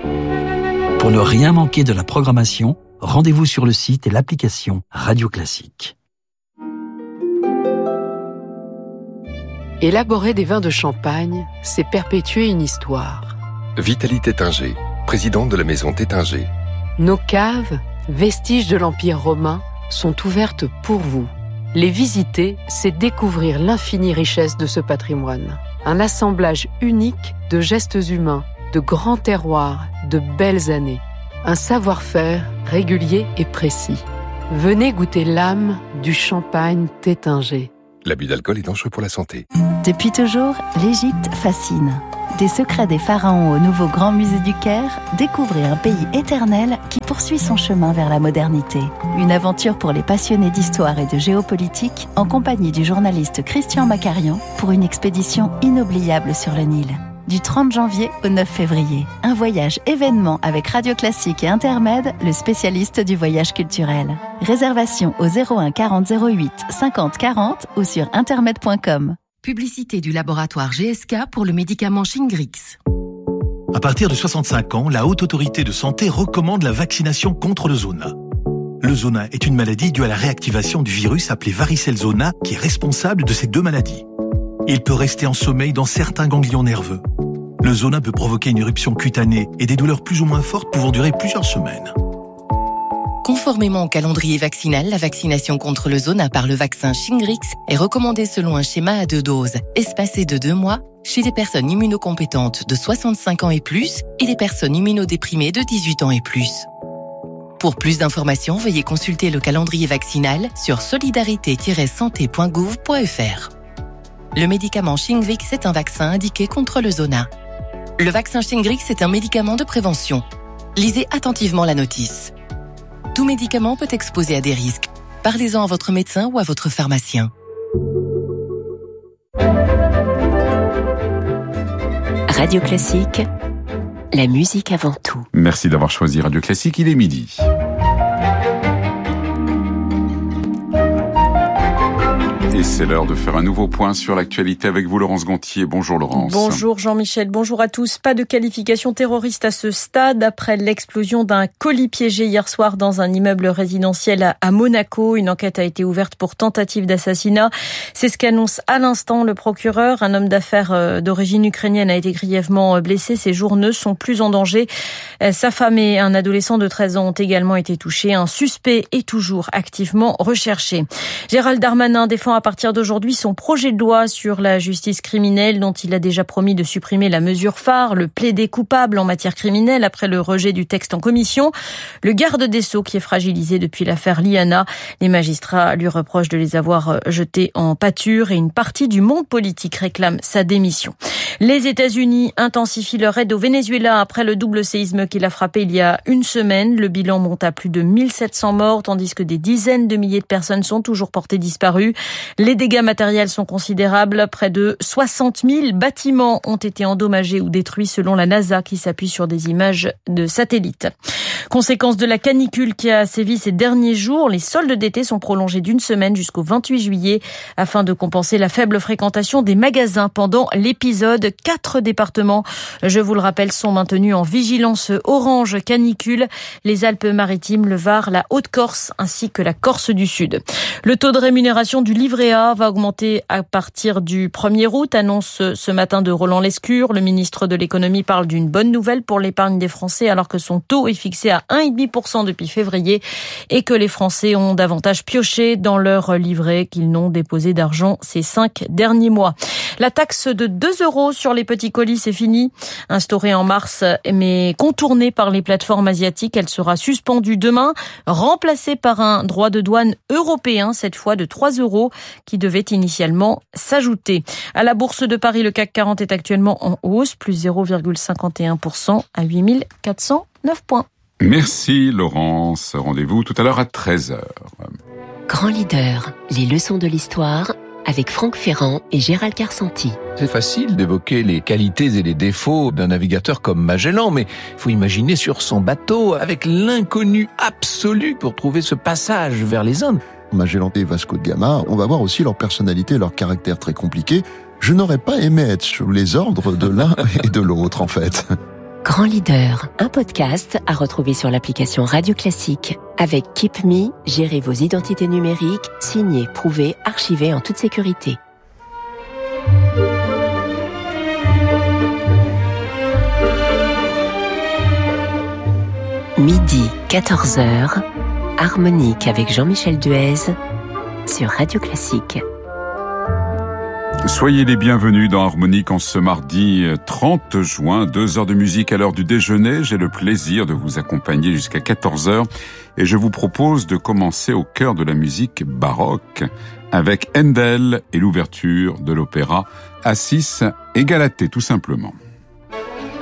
Pour ne rien manquer de la programmation, rendez-vous sur le site et l'application Radio Classique. Élaborer des vins de Champagne, c'est perpétuer une histoire. Vitalie Tétinger, présidente de la maison Tétinger. Nos caves, vestiges de l'Empire romain, sont ouvertes pour vous. Les visiter, c'est découvrir l'infinie richesse de ce patrimoine. Un assemblage unique de gestes humains, de grands terroirs, de belles années. Un savoir-faire régulier et précis. Venez goûter l'âme du champagne Tétinger. L'abus d'alcool est dangereux pour la santé. Depuis toujours, l'Égypte fascine. Des secrets des pharaons au nouveau Grand Musée du Caire, découvrez un pays éternel qui poursuit son chemin vers la modernité. Une aventure pour les passionnés d'histoire et de géopolitique, en compagnie du journaliste Christian Macarian, pour une expédition inoubliable sur le Nil. Du 30 janvier au 9 février. Un voyage événement avec Radio Classique et Intermed, le spécialiste du voyage culturel. Réservation au 01 40 08 50 40 ou sur intermed.com. Publicité du laboratoire GSK pour le médicament Shingrix. À partir de 65 ans, la Haute Autorité de Santé recommande la vaccination contre le zona. Le zona est une maladie due à la réactivation du virus appelé varicelle zona qui est responsable de ces deux maladies. Il peut rester en sommeil dans certains ganglions nerveux. Le zona peut provoquer une éruption cutanée et des douleurs plus ou moins fortes pouvant durer plusieurs semaines. Conformément au calendrier vaccinal, la vaccination contre le zona par le vaccin Shingrix est recommandée selon un schéma à 2 doses, espacé de 2 mois, chez les personnes immunocompétentes de 65 ans et plus et les personnes immunodéprimées de 18 ans et plus. Pour plus d'informations, veuillez consulter le calendrier vaccinal sur solidarité-santé.gouv.fr. Le médicament Shingrix est un vaccin indiqué contre le zona. Le vaccin Shingrix est un médicament de prévention. Lisez attentivement la notice. Tout médicament peut exposer à des risques. Parlez-en à votre médecin ou à votre pharmacien. Radio Classique, la musique avant tout. Merci d'avoir choisi Radio Classique, il est midi. Et c'est l'heure de faire un nouveau point sur l'actualité avec vous, Laurence Gontier. Bonjour Laurence. Bonjour Jean-Michel, bonjour à tous. Pas de qualification terroriste à ce stade après l'explosion d'un colis piégé hier soir dans un immeuble résidentiel à Monaco. Une enquête a été ouverte pour tentative d'assassinat. C'est ce qu'annonce à l'instant le procureur. Un homme d'affaires d'origine ukrainienne a été grièvement blessé. Ses jours ne sont plus en danger. Sa femme et un adolescent de 13 ans ont également été touchés. Un suspect est toujours activement recherché. Gérald Darmanin défend à partir d'aujourd'hui son projet de loi sur la justice criminelle dont il a déjà promis de supprimer la mesure phare, le plaider coupable en matière criminelle après le rejet du texte en commission. Le garde des Sceaux qui est fragilisé depuis l'affaire Liana. Les magistrats lui reprochent de les avoir jetés en pâture et une partie du monde politique réclame sa démission. Les États-Unis intensifient leur aide au Venezuela après le double séisme qui l'a frappé il y a une semaine. Le bilan monte à plus de 1700 morts tandis que des dizaines de milliers de personnes sont toujours portées disparues. Les dégâts matériels sont considérables. Près de 60 000 bâtiments ont été endommagés ou détruits selon la NASA qui s'appuie sur des images de satellites. Conséquence de la canicule qui a sévi ces derniers jours, les soldes d'été sont prolongés d'une semaine jusqu'au 28 juillet afin de compenser la faible fréquentation des magasins pendant l'épisode. 4 départements, je vous le rappelle, sont maintenus en vigilance orange canicule. Les Alpes-Maritimes, le Var, la Haute-Corse ainsi que la Corse du Sud. Le taux de rémunération du livret A va augmenter à partir du 1er août, annonce ce matin de Roland Lescure. Le ministre de l'économie parle d'une bonne nouvelle pour l'épargne des Français alors que son taux est fixé à 1,5% depuis février et que les Français ont davantage pioché dans leur livret qu'ils n'ont déposé d'argent ces 5 derniers mois. La taxe de 2 € sur les petits colis, c'est fini. Instaurée en mars, mais contournée par les plateformes asiatiques, elle sera suspendue demain, remplacée par un droit de douane européen, cette fois de 3 € qui devait initialement s'ajouter. À la Bourse de Paris, le CAC 40 est actuellement en hausse, plus 0,51% à 8 409 points. Merci Laurence. Rendez-vous tout à l'heure à 13h. Grand Leader, les leçons de l'histoire avec Franck Ferrand et Gérald Carsanti. C'est facile d'évoquer les qualités et les défauts d'un navigateur comme Magellan, mais il faut imaginer sur son bateau avec l'inconnu absolu pour trouver ce passage vers les Indes. Magellan et Vasco de Gama, on va voir aussi leur personnalité, leur caractère très compliqué. Je n'aurais pas aimé être sous les ordres de l'un et de l'autre, en fait. Grand Leader, un podcast à retrouver sur l'application Radio Classique. Avec Keep Me, gérez vos identités numériques, signez, prouvez, archivez en toute sécurité. Midi, 14h, Harmonique avec Jean-Michel Duez sur Radio Classique. Soyez les bienvenus dans Harmonique en ce mardi 30 juin, 2 heures de musique à l'heure du déjeuner. J'ai le plaisir de vous accompagner jusqu'à 14h et je vous propose de commencer au cœur de la musique baroque avec Handel et l'ouverture de l'opéra Acis et Galatée tout simplement.